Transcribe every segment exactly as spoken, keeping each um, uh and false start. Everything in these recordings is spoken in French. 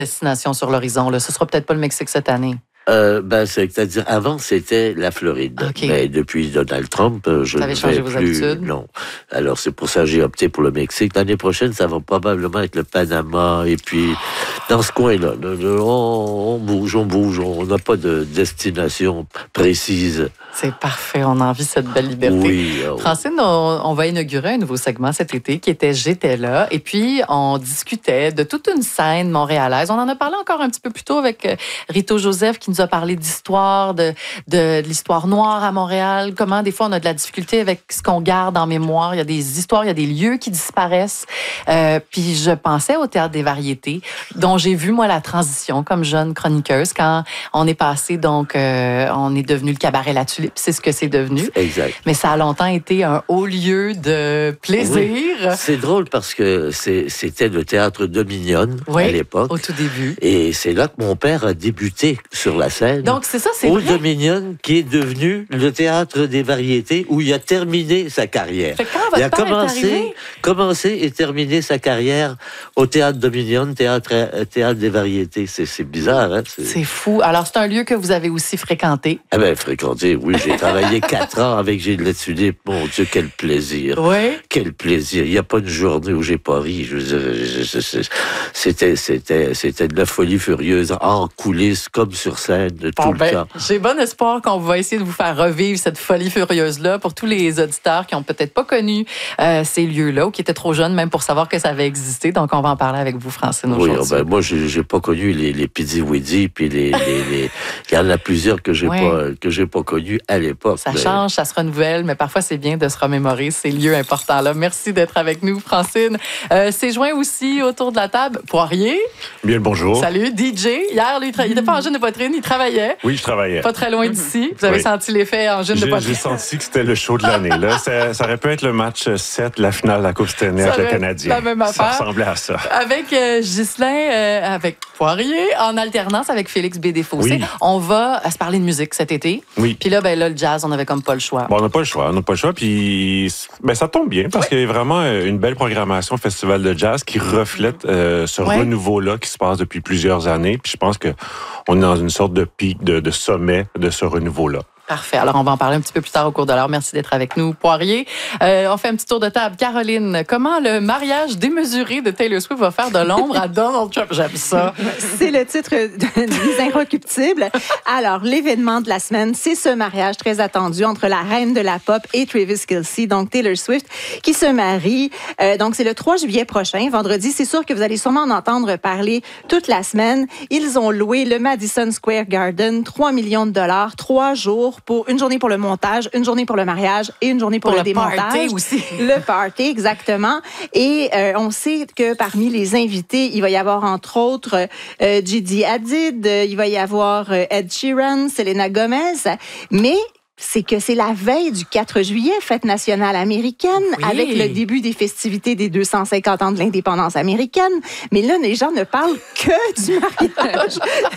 destination sur l'horizon. Là. Ce sera peut-être pas le Mexique cette année. Euh, ben, c'est-à-dire, avant, c'était la Floride. Okay. Mais depuis Donald Trump, je ne vais changé vos plus... habitudes? Non. Alors, c'est pour ça que j'ai opté pour le Mexique. L'année prochaine, ça va probablement être le Panama. Et puis, dans ce coin-là, on, on bouge, on bouge. On n'a pas de destination précise. C'est parfait. On a envie de cette belle liberté. Oui. Oh. Francine, on, on va inaugurer un nouveau segment cet été qui était J'étais là. Et puis, on discutait de toute une scène montréalaise. On en a parlé encore un petit peu plus tôt avec Rito Joseph qui nous a parlé d'histoire, de, de, de l'histoire noire à Montréal. Comment, des fois, on a de la difficulté avec ce qu'on garde en mémoire. Il y a des histoires, il y a des lieux qui disparaissent. Euh, puis, je pensais au Théâtre des Variétés, dont j'ai vu, moi, la transition comme jeune chroniqueuse quand on est passé, donc, euh, on est devenu le cabaret La Tulipe. C'est ce que c'est devenu. Exact. Mais ça a longtemps été un haut lieu de plaisir. Oui. C'est drôle parce que c'est, c'était le théâtre Dominion oui, à l'époque. Au tout début. Et c'est là que mon père a débuté sur la scène. Donc, c'est ça, c'est au vrai. Dominion, qui est devenu le théâtre des variétés où il a terminé sa carrière. Fait que quand votre il a père commencé, est arrivé... commencé et terminé sa carrière au théâtre Dominion, théâtre, théâtre des variétés. C'est, c'est bizarre, hein? C'est... c'est fou. Alors, c'est un lieu que vous avez aussi fréquenté. Ah ben, fréquenté, oui. J'ai travaillé quatre ans avec Gilles Latulippe. Mon Dieu, quel plaisir. Oui. Quel plaisir. Il n'y a pas une journée où j'ai pas ri. Je, je, je, je, c'était, c'était, c'était de la folie furieuse, en coulisses, comme sur scène, tout bon, le ben, temps. J'ai bon espoir qu'on va essayer de vous faire revivre cette folie furieuse-là pour tous les auditeurs qui n'ont peut-être pas connu euh, ces lieux-là ou qui étaient trop jeunes même pour savoir que ça avait existé. Donc, on va en parler avec vous, Francine, aujourd'hui. Oui, ben, moi, j'ai, j'ai pas connu les, les Pidi-Widi, puis les, les, les... il y en a plusieurs que j'ai oui. pas, que j'ai pas connus à l'époque. Ça mais... change, ça se renouvelle, mais parfois, c'est bien de se remémorer ces lieux importants-là. Merci d'être avec nous, Francine. Euh, c'est joint aussi autour de la table Poirier. Bien le bonjour. Salut, D J. Hier, lui, il n'était pas en jeune de poitrine, il travaillait. Oui, je travaillais. Pas très loin d'ici. Vous avez oui. senti l'effet en jeune de poitrine. J'ai senti que c'était le show de l'année. Là, ça, ça aurait pu être le match sept, la finale de la Coupe Stanley avec le Canadien. La même affaire. Ça ressemblait à ça. Avec euh, Ghislain, euh, avec Poirier, en alternance avec Félix Bédé-Fossé. Oui. On va se parler de musique cet été. Oui. Puis là, ben là, le jazz, on avait comme pas le choix. Bon, on n'a pas le choix. On n'a pas le choix. Puis ben, ça tombe bien parce oui. qu'il y a vraiment une belle programmation festival de jazz qui reflète euh, ce oui. renouveau-là qui se passe depuis plusieurs années. Puis je pense qu'on est dans une sorte de pic, de, de sommet de ce renouveau-là. Parfait. Alors, on va en parler un petit peu plus tard au cours de l'heure. Merci d'être avec nous, Poirier. Euh, on fait un petit tour de table. Caroline, comment le mariage démesuré de Taylor Swift va faire de l'ombre à Donald Trump? J'aime ça. C'est le titre des Inrecuptibles. Alors, l'événement de la semaine, c'est ce mariage très attendu entre la reine de la pop et Travis Kelce, donc Taylor Swift, qui se marie. Euh, donc, c'est le trois juillet prochain, vendredi. C'est sûr que vous allez sûrement en entendre parler toute la semaine. Ils ont loué le Madison Square Garden, trois millions de dollars, trois jours pour une journée pour le montage, une journée pour le mariage et une journée pour, pour le, le démontage. Party aussi. Le party, exactement. Et euh, on sait que parmi les invités, il va y avoir entre autres euh, Gigi Hadid, il va y avoir euh, Ed Sheeran, Selena Gomez, mais c'est que c'est la veille du quatre juillet, fête nationale américaine, oui. avec le début des festivités des deux cent cinquante ans de l'indépendance américaine. Mais là, les gens ne parlent que du mariage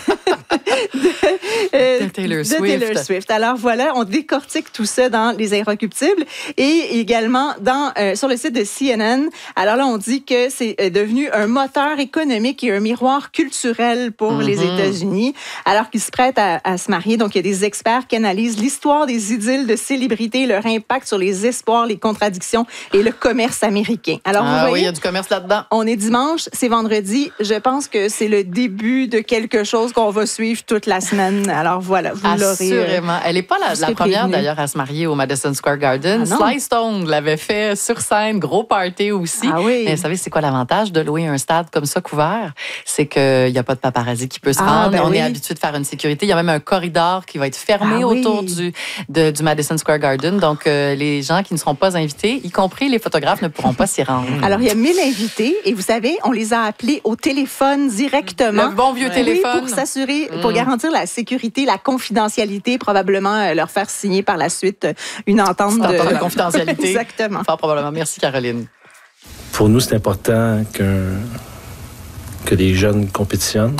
de, euh, de, Taylor, de Swift. Taylor Swift. Alors voilà, on décortique tout ça dans Les Inrecuptibles et également dans, euh, sur le site de C N N. Alors là, on dit que c'est devenu un moteur économique et un miroir culturel pour mm-hmm. les États-Unis, alors qu'ils se prêtent à, à se marier. Donc, il y a des experts qui analysent l'histoire des idylles de célébrités, leur impact sur les espoirs, les contradictions et le commerce américain. Alors, ah, vous voyez, oui, il y a du commerce là-dedans. On est dimanche, c'est vendredi. Je pense que c'est le début de quelque chose qu'on va suivre toute la semaine. Alors voilà, vous l'aurez. Assurément. Elle n'est pas la, la première prévenue. D'ailleurs à se marier au Madison Square Garden. Ah, Sly Stone l'avait fait sur scène, gros party aussi. Ah oui. Mais vous savez, c'est quoi l'avantage de louer un stade comme ça couvert? C'est qu'il n'y a pas de paparazzi qui peut se ah, rendre. Ben on oui. est habitué de faire une sécurité. Il y a même un corridor qui va être fermé ah, autour oui. du, de, du Madison Square Garden. Donc, euh, les gens qui ne seront pas invités, y compris les photographes, ne pourront pas s'y rendre. Alors, il y a mille invités et vous savez, on les a appelés au téléphone directement. Le bon vieux oui, téléphone. pour s'assurer, pour garantir la sécurité, la confidentialité, probablement euh, leur faire signer par la suite une entente de... de... de confidentialité. Exactement. Fort probablement. Merci, Caroline. Pour nous, c'est important qu'un, que les jeunes compétitionnent.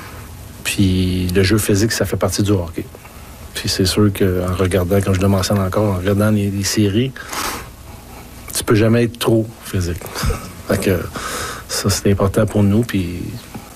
Puis le jeu physique, ça fait partie du hockey. Puis c'est sûr qu'en regardant, comme je le mentionne encore, en regardant les, les séries, tu peux jamais être trop physique. Fait que ça, c'est important pour nous. Puis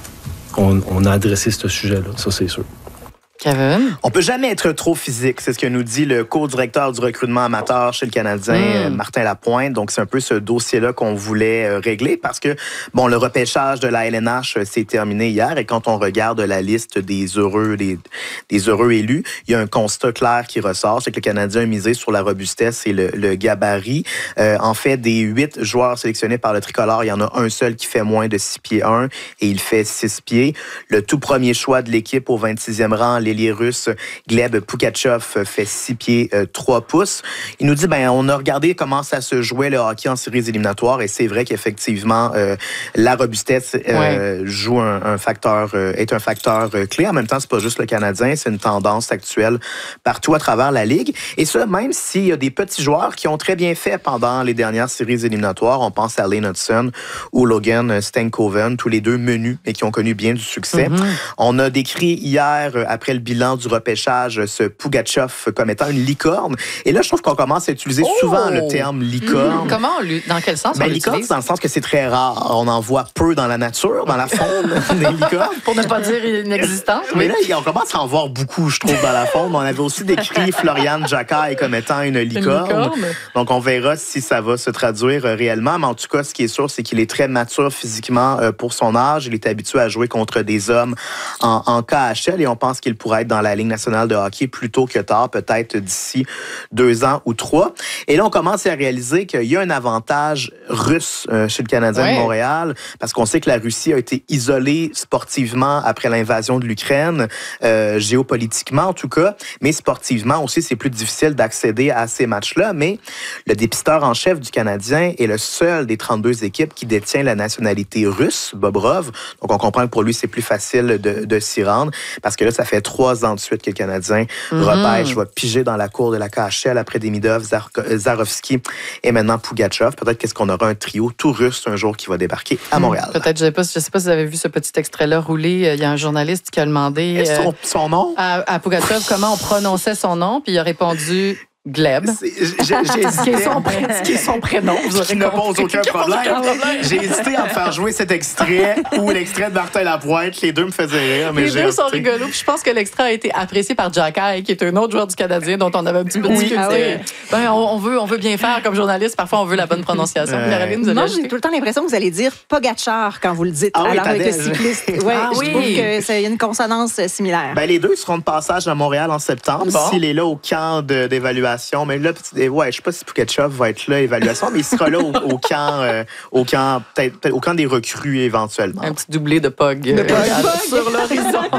on, on a adressé ce sujet-là, ça c'est sûr. Kevin? On peut jamais être trop physique. C'est ce que nous dit le co-directeur du recrutement amateur chez le Canadien, mmh. Martin Lapointe. Donc, c'est un peu ce dossier-là qu'on voulait régler parce que, bon, le repêchage de la L N H s'est terminé hier et quand on regarde la liste des heureux, des, des heureux élus, il y a un constat clair qui ressort. C'est que le Canadien a misé sur la robustesse et le, le gabarit. Euh, en fait, des huit joueurs sélectionnés par le tricolore, il y en a un seul qui fait moins de six pieds un et il fait six pieds. Le tout premier choix de l'équipe au vingt-sixième rang, l'ailier russe Gleb Pugachev fait six pieds trois pouces. Il nous dit, ben, on a regardé comment ça se jouait le hockey en séries éliminatoires et c'est vrai qu'effectivement, euh, la robustesse euh, ouais. joue un, un facteur, euh, est un facteur euh, clé. En même temps, c'est pas juste le Canadien, c'est une tendance actuelle partout à travers la Ligue. Et ça, même s'il y a des petits joueurs qui ont très bien fait pendant les dernières séries éliminatoires, on pense à Lane Hudson ou Logan Stankoven, tous les deux menus et qui ont connu bien du succès. Mm-hmm. On a décrit hier, après le bilan du repêchage, ce Pugachev comme étant une licorne. Et là, je trouve qu'on commence à utiliser oh! souvent le terme licorne. Mmh. Comment? Dans quel sens? Ben, on licorne, c'est dans le sens que c'est très rare. On en voit peu dans la nature, dans la faune des licornes. Pour ne pas dire inexistante. Mais là, on commence à en voir beaucoup, je trouve, dans la faune. On avait aussi décrit Floriane Jacquet comme étant une licorne. une licorne. Donc, on verra si ça va se traduire réellement. Mais en tout cas, ce qui est sûr, c'est qu'il est très mature physiquement pour son âge. Il est habitué à jouer contre des hommes en, en K H L et on pense qu'il pourrait être dans la Ligue nationale de hockey plus tôt que tard, peut-être d'ici deux ans ou trois. Et là, on commence à réaliser qu'il y a un avantage russe euh, chez le Canadien ouais. de Montréal, parce qu'on sait que la Russie a été isolée sportivement après l'invasion de l'Ukraine, euh, géopolitiquement en tout cas, mais sportivement aussi, c'est plus difficile d'accéder à ces matchs-là. Mais le dépisteur en chef du Canadien est le seul des trente-deux équipes qui détient la nationalité russe, Bobrov. Donc, on comprend que pour lui, c'est plus facile de, de s'y rendre, parce que là, ça fait trois ans de suite que le Canadien mm-hmm. repêche, va piger dans la cour de la K H L après Demidov, Zar- Zarovski et maintenant Pugachev. Peut-être qu'est-ce qu'on aura un trio tout russe un jour qui va débarquer à Montréal. Peut-être, je ne sais pas, je sais pas si vous avez vu ce petit extrait-là rouler. Il y a un journaliste qui a demandé euh, son, son nom à, à Pugachev comment on prononçait son nom, puis il a répondu Gleb. J'ai, j'ai ce, qui est son pré... ce qui est son prénom. Vous qui ne pose aucun problème. problème. J'ai hésité à me faire jouer cet extrait ou l'extrait de Martin Lapointe. Les deux me faisaient rire. Mais les j'ai deux sont opté. rigolos. Puis je pense que l'extrait a été apprécié par Jacquet, qui est un autre joueur du Canadien dont on avait un petit peu discuté. Oui, ah ouais. ben, on, on, veut, on veut bien faire comme journaliste. Parfois, on veut la bonne prononciation. Euh... Caroline, vous Moi, j'ai tout le temps l'impression que vous allez dire Pogacar quand vous le dites. Ah oui, alors avec le cycliste. Ouais, ah je oui. trouve que c'est une consonance similaire. Ben, les deux seront de passage à Montréal en septembre. Bon. S'il est là au camp de, d'évaluation, mais là, ouais, je sais pas si Pugachev va être là, évaluation, mais il sera là au, au camp, euh, au camp, peut-être, peut-être au camp des recrues éventuellement. Un petit doublé de Pog, de Pog. Euh, sur l'horizon.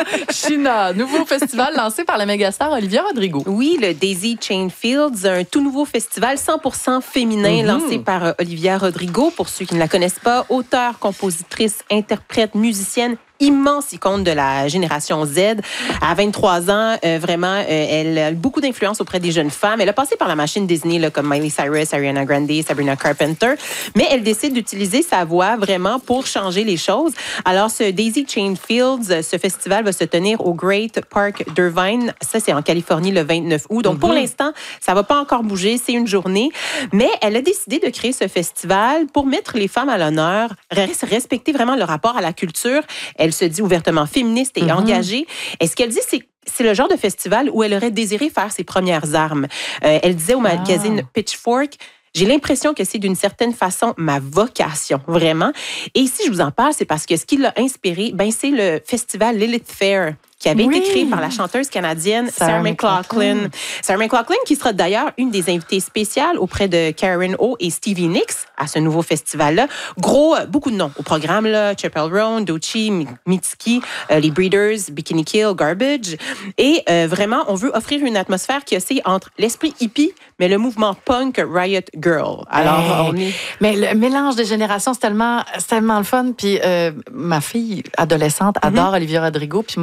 China, nouveau festival lancé par la mégastar Olivia Rodrigo. Oui, le Daisy Chain Fields, un tout nouveau festival cent pour cent féminin mm-hmm. lancé par euh, Olivia Rodrigo. Pour ceux qui ne la connaissent pas, auteure, compositrice, interprète, musicienne, immense icône de la génération Z. À vingt-trois ans, euh, vraiment, euh, elle a beaucoup d'influence auprès des jeunes femmes. Elle a passé par la machine Disney, là, comme Miley Cyrus, Ariana Grande, Sabrina Carpenter, mais elle décide d'utiliser sa voix vraiment pour changer les choses. Alors, ce Daisy Chain Fields, ce festival va se tenir au Great Park d'Irvine. Ça, c'est en Californie le vingt-neuf août. Donc, mm-hmm. pour l'instant, ça va pas encore bouger. C'est une journée. Mais elle a décidé de créer ce festival pour mettre les femmes à l'honneur, respecter vraiment le rapport à la culture. Elle se dit ouvertement féministe et mm-hmm. engagée. Et ce qu'elle dit, c'est c'est le genre de festival où elle aurait désiré faire ses premières armes. Euh, elle disait au magazine ah. Pitchfork, j'ai l'impression que c'est d'une certaine façon ma vocation, vraiment. Et si je vous en parle, c'est parce que ce qui l'a inspiré, ben, c'est le festival Lilith Fair, qui avait oui. été créé par la chanteuse canadienne Sarah, Sarah McLachlan. Sarah McLachlan, qui sera d'ailleurs une des invitées spéciales auprès de Karen O et Stevie Nicks à ce nouveau festival-là. Gros, beaucoup de noms au programme, là. Chappell Roan, Doechii, Mitski, euh, les Breeders, Bikini Kill, Garbage. Et euh, vraiment, on veut offrir une atmosphère qui oscille entre l'esprit hippie, mais le mouvement punk Riot Girl. Alors, hey. on est... Mais le mélange des générations, c'est tellement, c'est tellement le fun. Puis euh, ma fille adolescente adore mm-hmm. Olivia Rodrigo. Puis moi, je suis la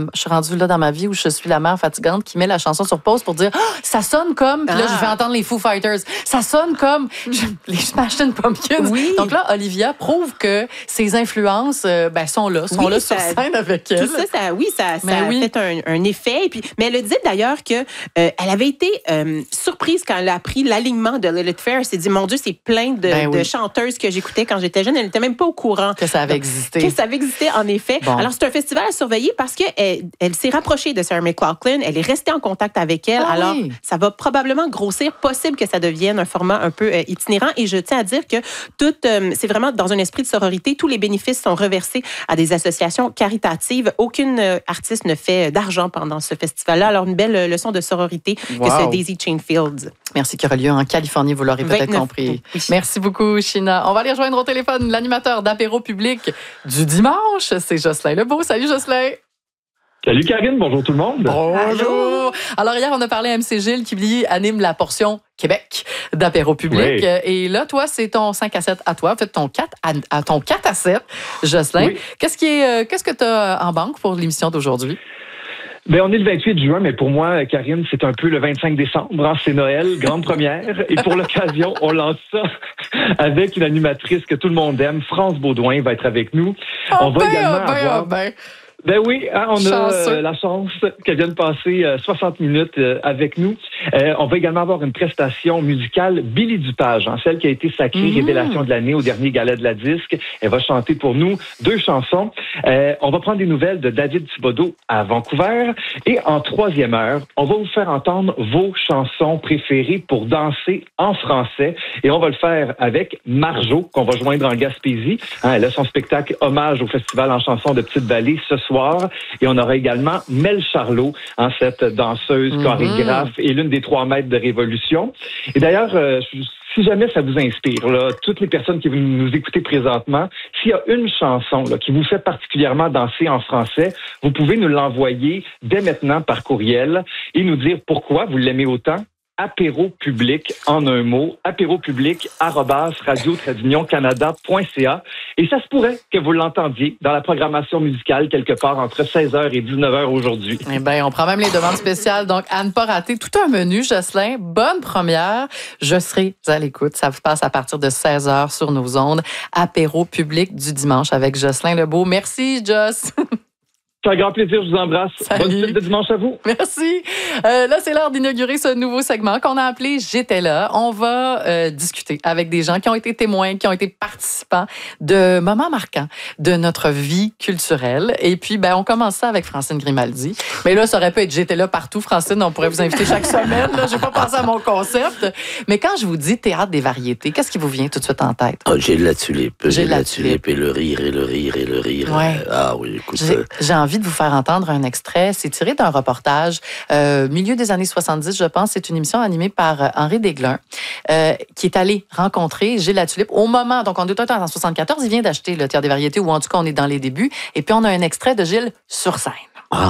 je suis rendue là dans ma vie où je suis la mère fatigante qui met la chanson sur pause pour dire oh, ça sonne comme, puis là, Ah. je vais entendre les Foo Fighters. Ça sonne comme je- les Smashing Pumpkins. Oui. Donc là, Olivia prouve que ses influences euh, ben, sont là, sont Oui, là ça- sur scène avec elle. Tout ça, ça, oui, ça, ça Ben a oui. fait un, un effet. Et puis, mais elle a dit d'ailleurs que euh, elle avait été euh, surprise quand elle a appris l'alignement de Lilith Fair. Elle s'est dit, mon Dieu, c'est plein de, Ben oui. de chanteuses que j'écoutais quand j'étais jeune. Elle n'était même pas au courant Que ça avait Donc, existé. que ça avait existé, en effet. Bon. Alors, c'est un festival à surveiller parce qu'elle elle, elle s'est rapprochée de Sarah McLachlan. Elle est restée en contact avec elle. Ah Alors, oui. ça va probablement grossir. Possible que ça devienne un format un peu euh, itinérant. Et je tiens à dire que tout, euh, c'est vraiment dans un esprit de sororité. Tous les bénéfices sont reversés à des associations caritatives. Aucune euh, artiste ne fait d'argent pendant ce festival-là. Alors, une belle euh, leçon de sororité que Wow. ce Daisy Chain Fields. Merci, qui aura lieu en Californie, vous l'aurez peut-être vingt-neuf compris. Oui. Merci beaucoup, China. On va aller rejoindre au téléphone l'animateur d'apéro public du dimanche. C'est Jocelyn Lebeau. Salut, Jocelyn. Salut Karine, bonjour tout le monde. Bonjour. Alors, hier, on a parlé à M C Gilles qui lui anime la portion Québec d'apéro public. Oui. Et là, toi, c'est ton cinq à sept à toi. En fait, ton quatre à, à ton quatre à sept, Jocelyn. Oui. Qu'est-ce, qui est, euh, qu'est-ce que tu as en banque pour l'émission d'aujourd'hui? Ben, on est le vingt-huit juin, mais pour moi, Karine, c'est un peu le vingt-cinq décembre. Hein, c'est Noël, grande première. Et pour l'occasion, on lance ça avec une animatrice que tout le monde aime. France Baudouin va être avec nous. on va ben, également ben, avoir... ben. Ben oui, hein, on a Chanceux. euh, la chance qu'elle vienne passer euh, soixante minutes euh, avec nous. Euh, on va également avoir une prestation musicale Billy Dupage, hein, celle qui a été sacrée Mmh. révélation de l'année au dernier gala de la disque. Elle va chanter pour nous deux chansons. Euh, on va prendre des nouvelles de David Thibodeau à Vancouver. Et en troisième heure, on va vous faire entendre vos chansons préférées pour danser en français. Et on va le faire avec Marjo, qu'on va joindre en Gaspésie. Hein, elle a son spectacle hommage au Festival en chansons de Petite-Vallée ce soir. Et on aura également Mel Charlot, hein, cette danseuse, Mhm. chorégraphe et l'une des trois maîtres de Révolution. Et d'ailleurs, euh, si jamais ça vous inspire, là, toutes les personnes qui nous écoutez présentement, s'il y a une chanson là, qui vous fait particulièrement danser en français, vous pouvez nous l'envoyer dès maintenant par courriel et nous dire pourquoi vous l'aimez autant. Apéro public en un mot, apéro public arobase radio tradunion canada point c a. Et ça se pourrait que vous l'entendiez dans la programmation musicale quelque part entre seize heures et dix-neuf heures aujourd'hui. Eh bien, on prend même les demandes spéciales. Donc, à ne pas rater tout un menu, Jocelyn. Bonne première. Je serai à l'écoute. Ça vous passe à partir de seize heures sur nos ondes. Apéro public du dimanche avec Jocelyn Lebeau. Merci, Joss. C'est un grand plaisir, je vous embrasse. Salut. Bonne fête de dimanche à vous. Merci. Euh, là, c'est l'heure d'inaugurer ce nouveau segment qu'on a appelé J'étais là. On va euh, discuter avec des gens qui ont été témoins, qui ont été participants de moments marquants de notre vie culturelle. Et puis, ben, on commence ça avec Francine Grimaldi. Mais là, ça aurait pu être J'étais là partout, Francine. On pourrait vous inviter chaque semaine. Je n'ai pas pensé à mon concept. Mais quand je vous dis théâtre des variétés, qu'est-ce qui vous vient tout de suite en tête? Ah, j'ai de la tulipe. J'ai J'ai de de la la tulipe et le rire et le rire et le rire. Ouais. Ah oui, écoute. J'ai euh, j'ai envie de vous faire entendre un extrait. C'est tiré d'un reportage euh, milieu des années soixante-dix, je pense. C'est une émission animée par euh, Henri Desglin, euh, qui est allé rencontrer Gilles Latulippe au moment, donc on est en soixante-quatorze, il vient d'acheter le Théâtre des variétés, ou en tout cas, on est dans les débuts. Et puis, on a un extrait de Gilles sur scène. Ah,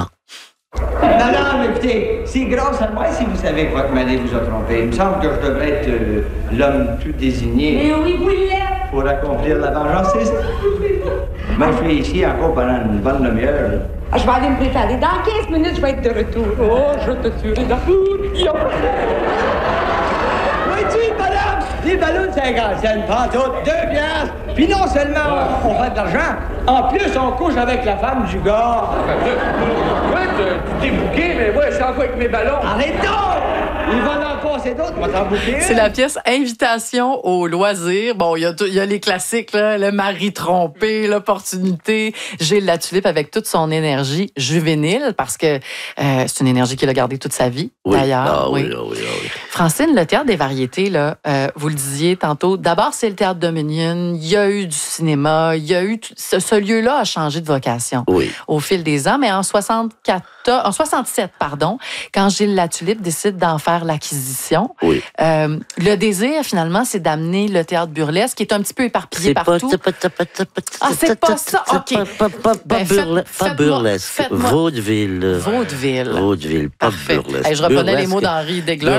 Madame, écoutez, c'est grâce à moi si vous savez que votre mari vous a trompé. Il me semble que je devrais être euh, l'homme tout désigné Mais oui, vous l'êtes! pour accomplir la vengeance. C'est ça. Moi, je suis ici encore pendant une bonne demi-heure. Ah, je vais aller me préparer. Dans quinze minutes, je vais être de retour. Oh, je te tuerai d'amour. Vois-tu, madame? Des ballons de cinquante cents, pas toutes, deux piastres. Puis non seulement on fait de l'argent, en plus on couche avec la femme du gars. Ouais, tu t'es bouqué, mais moi, je suis encore avec mes ballons. Arrête donc! Il va en passer d'autres, on va t'en bouquer. C'est la pièce Invitation au loisir. Bon, il y a, tout- il y a les classiques, là, le mari trompé, l'opportunité. Gilles Latulippe avec toute son énergie juvénile, parce que euh, c'est une énergie qu'il a gardée toute sa vie, oui. d'ailleurs. Ah oui, ah oui, ah oui. Francine, le théâtre des variétés, là, euh, vous le disiez tantôt, d'abord, c'est le théâtre Dominion. Il y a eu du cinéma. Il y a eu... tout- Ce, ce lieu-là a changé de vocation Oui. au fil des ans, mais en soixante-quatorze, en soixante-sept, pardon, quand Gilles Latulippe décide d'en faire l'acquisition, Oui. euh, le désir, finalement, c'est d'amener le théâtre burlesque, qui est un petit peu éparpillé C'est pas, partout. c'est pas, c'est pas, c'est pas, Ah, c'est pas ça, OK. Pas, pas, pas, pas, Ben, burle- faites- pas faites-moi- burlesque. faites-moi- Vaudeville. Vaudeville. Vaudeville, pas Parfait. burlesque. Hey, je reprenais les Burlesque. mots d'Henri Desglin, mais Burlesque, qu'est-ce qui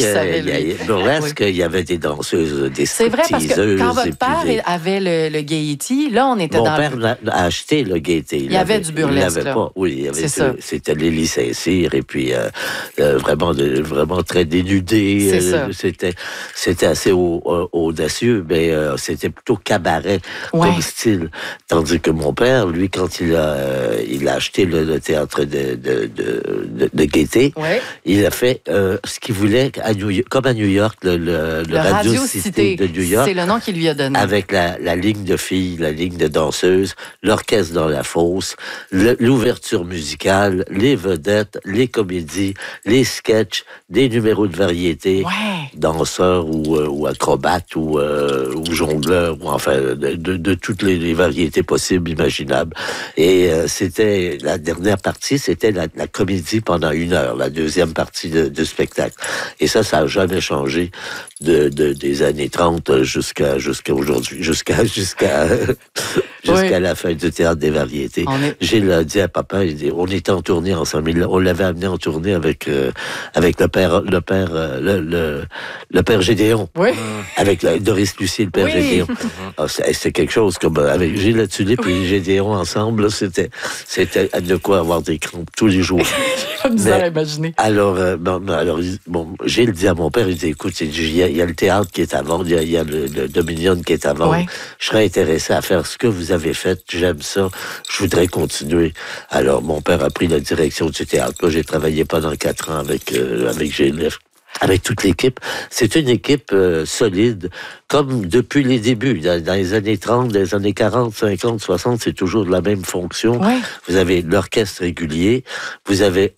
qui savait, il y a- lui. burlesque, Oui. il y avait des danseuses, des C'est vrai, parce que stripteaseuses, quand et votre puis père des- avait le, le Gaiety, là, on était Mon dans père le... l'a- a acheté le Gaiety. Il y avait du burlesque, Il l'avait là. pas. Oui, il y avait C'est du- ça. C'était Lélie Saint-Cyr et puis euh, euh, vraiment, de- vraiment très dénudé. C'est Euh, ça. C'était, c'était assez au- euh, audacieux, mais euh, c'était plutôt cabaret Ouais. comme style. Tandis que mon père, lui, quand il a, euh, il a acheté le, le théâtre de, de, de, de, de Gaieté, Ouais. il a fait euh, ce qu'il voulait, à New York, comme à New York, le, le, le Le Radio, Radio Cité Cité, de New York. c'est le nom qu'il lui a donné. Avec la, la ligne de filles, la ligne de danseuses, l'orchestre dans la fosse, le- l'ouverture musicale, les vedettes, les comédies, les sketchs, des numéros de variété, Ouais. danseurs ou, euh, ou acrobates ou, euh, ou jongleurs, ou enfin de, de, de toutes les, les variétés possibles, imaginables. Et euh, c'était la dernière partie, c'était la, la comédie pendant une heure, la deuxième partie de, de spectacle. Et ça, ça n'a jamais changé de, de, des années trente jusqu'à jusqu'à aujourd'hui, jusqu'à jusqu'à jusqu'à Oui. la fin du théâtre des variétés. On est- J'ai le- dit à papa, il dit, on était en tournée ensemble. Il- On l'avait amené en tournée avec euh, avec le père le père euh, le, le, le père Gédéon, Oui. avec la- Doris Lucie, le père Oui. Gédéon. Ah, c'est c'est quelque chose comme euh, avec Gilles La Tulipe et Gédéon ensemble, là, c'était c'était de quoi avoir des crampes tous les jours. Pas de misère Mais- à imaginer. Alors, euh, bon, bon, alors il- bon, Gilles dit à mon père, il dit, écoute, il dit, il y, a, il y a le théâtre qui est à vendre, il y a, il y a le, le Dominion qui est à vendre. Ouais. Je serais intéressé à faire ce que vous avez fait, j'aime ça, je voudrais continuer. Alors, mon père a pris la direction du théâtre. Moi, j'ai travaillé pendant quatre ans avec, euh, avec Gilles, avec toute l'équipe. C'est une équipe euh, solide, comme depuis les débuts. Dans, dans les années trente, dans les années quarante, cinquante, soixante, c'est toujours de la même fonction. Ouais. Vous avez l'orchestre régulier, vous avez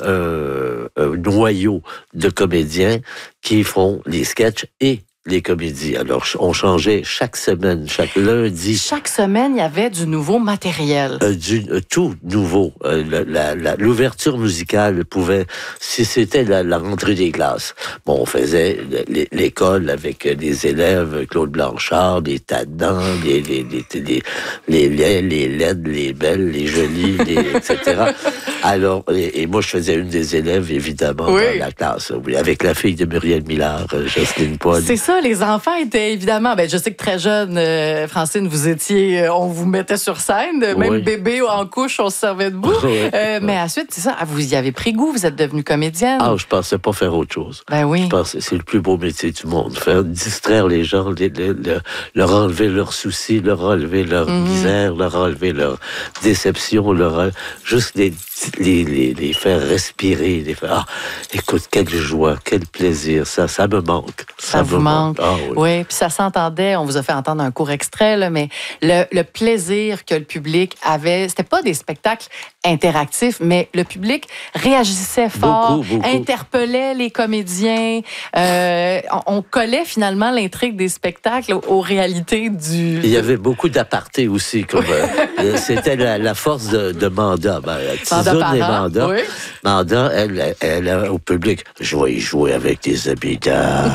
un, un, un noyau de comédiens qui font les sketchs et les comédies. Alors, on changeait chaque semaine, chaque lundi. Chaque semaine, il y avait du nouveau matériel. Euh, du, euh, tout nouveau. Euh, la- la- la- L'ouverture musicale pouvait, si c'était la, la rentrée des classes, bon, on faisait l- l'école avec les élèves, Claude Blanchard, les tannants, les, les, les, les, les laids, les laides, les belles, les jolies, les, et cetera. Alors, et, et moi, je faisais une des élèves, évidemment, Oui. dans la classe, oui, avec la fille de Muriel Millard, euh, Jocelyne Paul. C'est ça, les enfants étaient évidemment. Ben, je sais que très jeune, euh, Francine, vous étiez, euh, on vous mettait sur scène, même Oui. bébé ou en couche, on se servait debout. Oui. Euh, mais ensuite, c'est ça, vous y avez pris goût, vous êtes devenue comédienne. Ah, je pensais pas faire autre chose. Ben oui. Je pense que c'est le plus beau métier du monde. Faire distraire les gens, les- les- les- leur enlever leurs soucis, leur enlever leur Mhm. misère, leur enlever leur déception, leur en- juste les, les, les, les faire respirer, les faire. Ah, écoute, quelle joie, quel plaisir, ça, ça me manque. Ça, me vous manque. Ah, oui. Oui, puis ça s'entendait. On vous a fait entendre un court extrait, là, mais le, le plaisir que le public avait, c'était pas des spectacles interactifs, mais le public réagissait fort, Beaucoup, beaucoup. interpellait les comédiens. Euh, on, on collait finalement l'intrigue des spectacles aux, aux réalités du. Il y avait beaucoup d'apartés aussi. Comme, euh, c'était la, la force de, de Manda. Ben, Manda Tizoune et Parent, Manda. oui. Manda, elle, elle, elle, au public, je vais y jouer avec des habitants.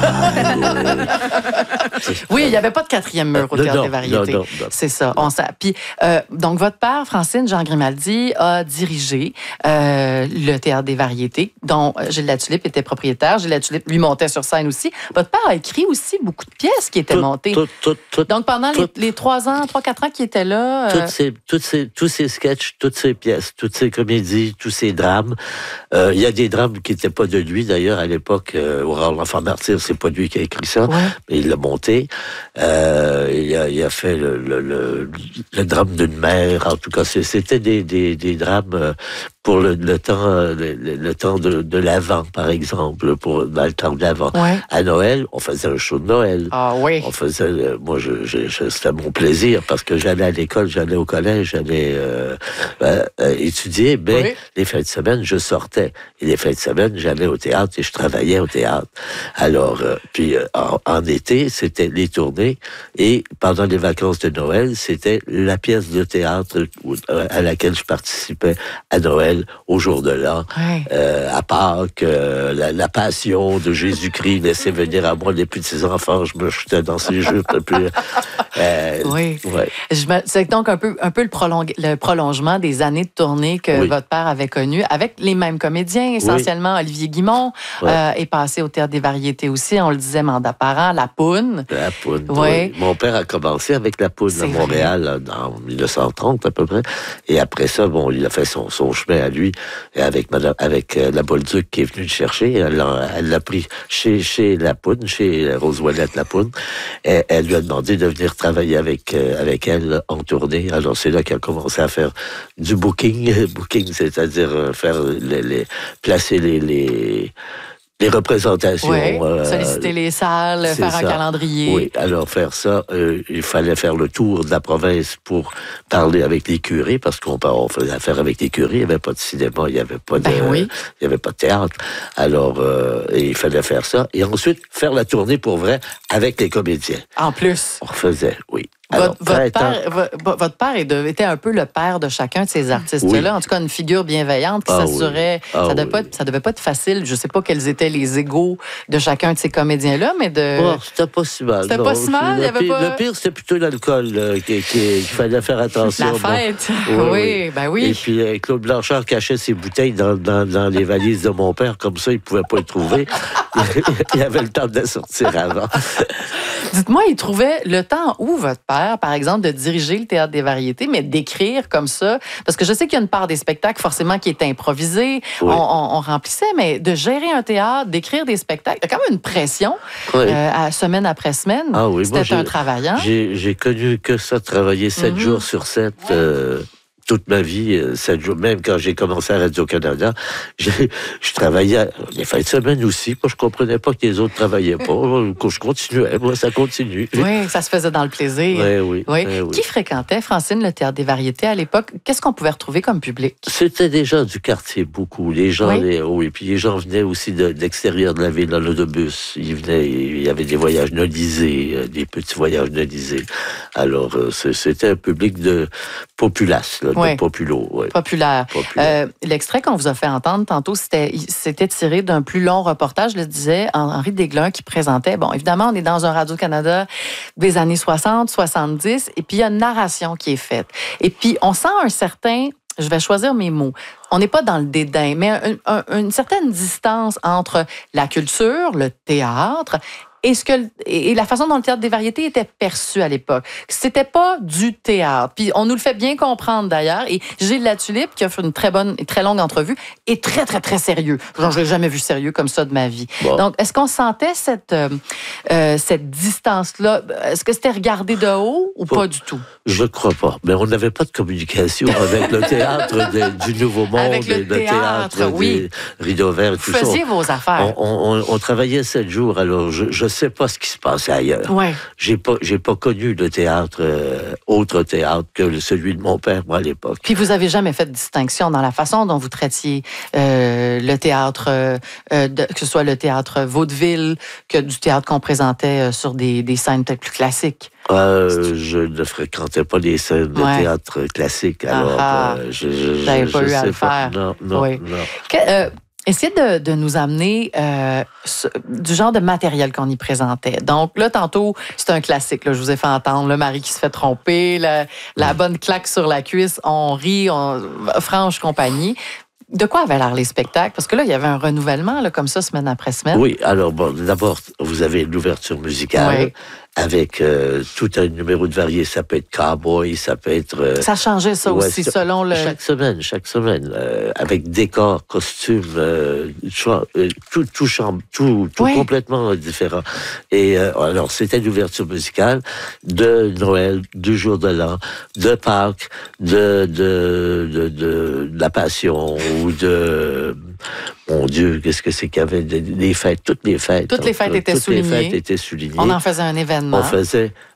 Oui, il n'y avait pas de quatrième mur au Non, Théâtre non, des variétés. non, non, non. C'est ça. On s'a- Puis, euh, donc, votre père, Francine Jean Grimaldi, a dirigé euh, le Théâtre des variétés, dont euh, Gilles Latulippe était propriétaire. Gilles Latulippe, lui, montait sur scène aussi. Votre père a écrit aussi beaucoup de pièces qui étaient Tout- montées. tout- tout- tout- donc, pendant les, tout- les trois ans, trois, quatre ans qu'il était là... euh, toutes ces, toutes ces, tous ces sketchs, toutes ces pièces, toutes ces comédies, tous ces drames. Euh, Il y a des drames qui n'étaient pas de lui, d'ailleurs, à l'époque. Euh, Aurore l'enfant martyr, c'est pas lui qui a écrit ça, Ouais. mais il l'a monté. Euh, il, a, il a fait le, le, le, le drame d'une mère. En tout cas, c'est- c'était des, des, des drames euh, pour le, le temps, euh, le, le- le temps de, de l'Avent, par exemple, pour dans le temps de l'Avent. Ouais. À Noël, on faisait un show de Noël. Ah oui. On faisait, euh, moi, je, je, je- c'était mon plaisir parce que j'allais à l'école, j'allais au collège, j'allais euh, euh, euh, étudier, mais Oui. les fins de semaine, je sortais. Et les fins de semaine, j'allais au théâtre et je travaillais au théâtre. Alors, euh, puis euh, en, en été, c'était les tournées et pendant les vacances de Noël, c'était la pièce de théâtre où- euh, à laquelle je participais à Noël Noël, au jour de l'an, ouais. euh, à Pâques, euh, la, la passion de Jésus-Christ, laissez venir à moi les petits enfants, je me jetais dans ses jupes. Puis, euh, oui. Ouais. Je me, c'est donc un peu, un peu le, prolong, le prolongement des années de tournée que oui. votre père avait connues, avec les mêmes comédiens, essentiellement. Oui. Olivier Guimond ouais. euh, est passé au Théâtre des Variétés aussi, on le disait, Mandat Parent, La Poune. La Poune, oui. oui. Mon père a commencé avec La Poune à Montréal en dix-neuf cent trente à peu près. Et après ça, bon, il a fait son, son chemin à lui, et avec, madame, avec euh, la Bolduc qui est venue le chercher. Elle l'a, elle l'a pris chez, chez La Poune, chez Rose Ouellette La Poune. Et elle lui a demandé de venir travailler avec, euh, avec elle en tournée. Alors c'est là qu'elle a commencé à faire du booking. Booking, c'est-à-dire euh, faire les, les, placer les, les Les représentations. Oui, euh, solliciter les salles, faire ça. Un calendrier. Oui, alors faire ça, euh, il fallait faire le tour de la province pour parler avec les curés, parce qu'on on faisait affaire avec les curés, il n'y avait pas de cinéma, il n'y avait pas de, ben oui. il y avait pas de théâtre. Alors, euh, il fallait faire ça. Et ensuite, faire la tournée pour vrai avec les comédiens. En plus. On faisait, oui. Alors, votre, votre, père, votre, votre père était un peu le père de chacun de ces artistes-là. Oui. En tout cas, une figure bienveillante qui ah s'assurait. Oui. Ah ça ne devait, oui. devait pas être facile. Je ne sais pas quels étaient les égos de chacun de ces comédiens-là, mais de. Oh, c'était pas si mal. C'était pas si mal. Le, il y avait pire, pas... le pire, c'était plutôt l'alcool là, qu'il qui, fallait faire attention. La fête. Bon. Oui, oui, ben oui. Et puis, euh, Claude Blanchard cachait ses bouteilles dans, dans, dans les valises de mon père. Comme ça, il ne pouvait pas les trouver. Il avait le temps de les sortir avant. Dites-moi, il trouvait le temps où votre père, par exemple, de diriger le Théâtre des Variétés, mais d'écrire comme ça, parce que je sais qu'il y a une part des spectacles forcément qui est improvisée, oui. on, on, on remplissait, mais de gérer un théâtre, d'écrire des spectacles, il y a quand même une pression oui. euh, à, semaine après semaine. Ah oui, c'était un travaillant. J'ai, j'ai connu que ça, travailler sept mm-hmm. jours sur sept. Ouais. Euh... toute ma vie, sept jours, même quand j'ai commencé à Radio-Canada, j'ai, je travaillais les fins de semaine aussi. Moi, je comprenais pas que les autres travaillaient pas. Je continuais, moi, ça continue. Oui, ça se faisait dans le plaisir. Oui, oui. oui. oui, oui. Qui fréquentait, Francine, le Théâtre des Variétés à l'époque? Qu'est-ce qu'on pouvait retrouver comme public? C'était des gens du quartier, beaucoup. Les gens, oui. Les, oui, puis les gens venaient aussi de, de l'extérieur de la ville, dans l'autobus. Ils venaient, il y avait des voyages nolisés, des petits voyages nolisés. Alors, c'était un public de populace, là. Oui. Populo, oui. Populaire. Populaire. Euh, l'extrait qu'on vous a fait entendre tantôt, c'était, c'était tiré d'un plus long reportage, je le disais, Henri Desglun qui présentait. Bon, évidemment, on est dans un Radio-Canada des années soixante, soixante-dix, et puis il y a une narration qui est faite. Et puis, on sent un certain... Je vais choisir mes mots. On n'est pas dans le dédain, mais un, un, une certaine distance entre la culture, le théâtre, et, ce que, et la façon dont le Théâtre des Variétés était perçu à l'époque. C'était pas du théâtre. Puis on nous le fait bien comprendre d'ailleurs. Et Gilles Latulippe, qui a fait une très bonne et très longue entrevue, est très, très, très sérieux. Genre, je l'ai jamais vu sérieux comme ça de ma vie. Bon. Donc, est-ce qu'on sentait cette, euh, cette distance-là? Est-ce que c'était regardé de haut ou bon, pas du tout? Je ne crois pas. Mais on n'avait pas de communication avec le théâtre de, du Nouveau Monde. Avec le, le théâtre, théâtre oui. Des Rideaux Verts et tout ça. Vous faisiez vos affaires. On, on, on travaillait sept jours, alors je, je sais pas ce qui se passait ailleurs. Ouais. J'ai pas, j'ai pas connu le théâtre, euh, autre théâtre que celui de mon père, moi, à l'époque. Puis vous avez jamais fait de distinction dans la façon dont vous traitiez euh, le théâtre, euh, de, que ce soit le théâtre vaudeville, que du théâtre qu'on présentait euh, sur des, des scènes peut-être plus classiques. Euh, je ne fréquentais pas les scènes de ouais. théâtre classiques, alors ah, euh, je, je, je n'avais pas je eu à le pas. faire. Non, non, oui. non. Que, euh, Essayez de, de nous amener euh, ce, du genre de matériel qu'on y présentait. Donc là, tantôt, c'est un classique. Là, je vous ai fait entendre le mari qui se fait tromper, la, la bonne claque sur la cuisse, on rit, on, franche compagnie. De quoi avaient l'air les spectacles? Parce que là, il y avait un renouvellement, là, comme ça, semaine après semaine. Oui, alors, bon, d'abord, vous avez l'ouverture musicale. Oui. Avec euh, tout un numéro de varié. Ça peut être cowboy, ça peut être... Euh, ça changeait ça ouais, aussi, ça, selon le... Chaque semaine, chaque semaine. Euh, avec décor, costume, euh, tout, tout, chambre, tout, tout ouais. complètement différent. Et euh, alors, c'était l'ouverture musicale de Noël, du jour de l'an, de Pâques, de, de, de, de, de la Passion, ou de... Mon Dieu, qu'est-ce que c'est qu'il y avait? Des fêtes, toutes les fêtes. Toutes les fêtes étaient toutes soulignées. Toutes les fêtes étaient soulignées. On en faisait un événement. On faisait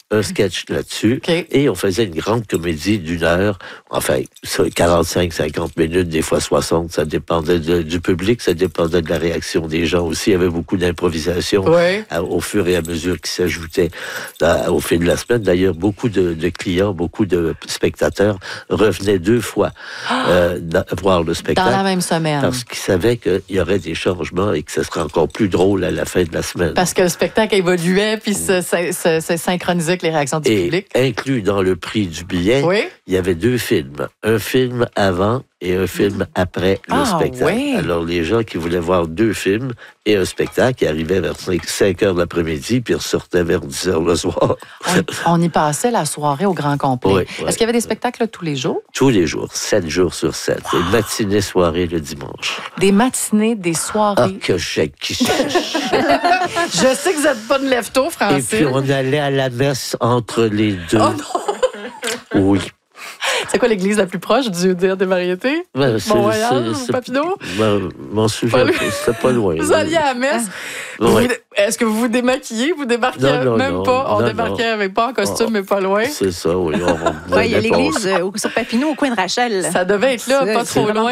un sketch là-dessus. Okay. Et on faisait une grande comédie d'une heure, enfin, quarante-cinq, cinquante minutes, des fois soixante. Ça dépendait de, du public, ça dépendait de la réaction des gens aussi. Il y avait beaucoup d'improvisation oui. à, au fur et à mesure qui s'ajoutait à, au fil de la semaine. D'ailleurs, beaucoup de, de clients, beaucoup de spectateurs revenaient deux fois euh, dans, voir le spectacle. Dans la même semaine. Parce qu'ils savaient qu'il y aurait des changements et que ce serait encore plus drôle à la fin de la semaine. Parce que le spectacle évoluait puis se, se, se, se synchronisait avec les réactions du et public. Inclus dans le prix du billet, oui. il y avait deux films. Un film avant et un film après le ah, spectacle. Oui. Alors, les gens qui voulaient voir deux films et un spectacle, ils arrivaient vers cinq heures de l'après-midi puis ils ressortaient vers dix heures le soir. On, on y passait la soirée au grand complet. Oui, Est-ce oui, qu'il y avait des spectacles tous les jours? Tous les jours, sept jours sur sept. Wow. Et matinée, soirée le dimanche. Des matinées, des soirées. Ah, que j'ai qui Je sais que vous n'êtes pas de lève-tôt, Francine. Et puis, on allait à la messe entre les deux. Oh non! Oui. C'est quoi l'église la plus proche du dire des variétés? Ben, Mont-Royal ou Papineau? Ben, m'en souviens, c'était pas loin. Vous alliez à la messe? Ah. Oui. Est-ce que vous vous démaquillez? Vous débarquez non, non, même non, pas? On non, débarquait non. avec pas en costume, oh, mais pas loin. C'est ça, oui. Il ouais, y a l'église euh, sur Papineau, au coin de Rachel. Ça devait être là, c'est, pas trop loin.